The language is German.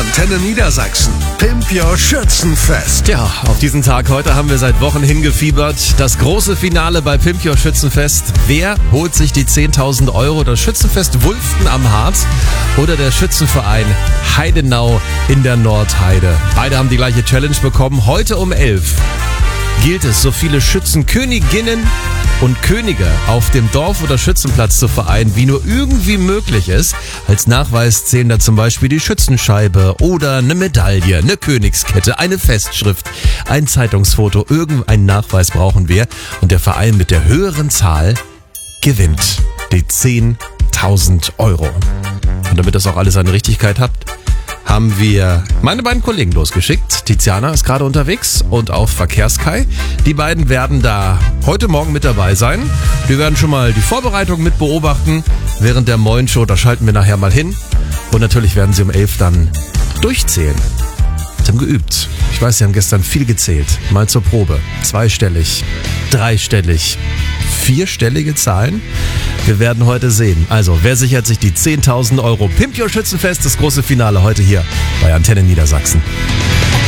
Antenne Niedersachsen. Pimp Your Schützenfest. Ja, auf diesen Tag heute haben wir seit Wochen hingefiebert. Das große Finale bei Pimp Your Schützenfest. Wer holt sich die 10.000 Euro? Das Schützenfest Wulften am Harz oder der Schützenverein Heidenau in der Nordheide? Beide haben die gleiche Challenge bekommen. Heute um 11 gilt es, so viele Schützenköniginnen und Könige auf dem Dorf- oder Schützenplatz zu vereinen, wie nur irgendwie möglich ist. Als Nachweis zählen da zum Beispiel die Schützenscheibe oder eine Medaille, eine Königskette, eine Festschrift, ein Zeitungsfoto. Irgendeinen Nachweis brauchen wir. Und der Verein mit der höheren Zahl gewinnt die 10.000 Euro. Und damit das auch alles seine Richtigkeit hat, haben wir meine beiden Kollegen losgeschickt. Tiziana ist gerade unterwegs und auch Verkehrskai. Die beiden werden da heute Morgen mit dabei sein. Wir werden schon mal die Vorbereitung mit beobachten während der Moin-Show. Da schalten wir nachher mal hin. Und natürlich werden sie um 11 dann durchzählen. Sie haben geübt. Ich weiß, sie haben gestern viel gezählt. Mal zur Probe. 2-stellig, 3-stellig, 4-stellige Zahlen. Wir werden heute sehen. Also, wer sichert sich die 10.000 Euro? Pimp Your Schützenfest, das große Finale heute hier bei Antenne Niedersachsen.